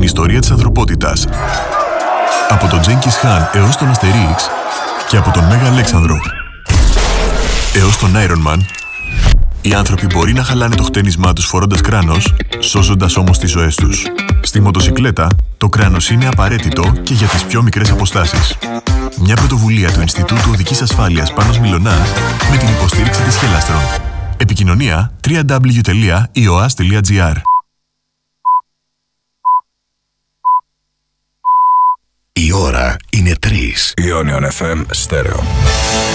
την ιστορία της ανθρωπότητας. Από τον Τζένκις Χάν έως τον Αστερίξ και από τον Μέγα Αλέξανδρο έως τον Iron Man, οι άνθρωποι μπορεί να χαλάνε το χτένισμά τους φορώντας κράνος, σώζοντας όμως τις ζωές τους. Στη μοτοσικλέτα, το κράνος είναι απαραίτητο και για τις πιο μικρές αποστάσεις. Μια πρωτοβουλία του Ινστιτούτου Οδικής Ασφάλειας Πάνος Μιλωνάς με την υποστήριξη της Χελάστρον. Επικοινωνία www.eoas.gr. Η ώρα είναι 3. Ionion FM Stereo.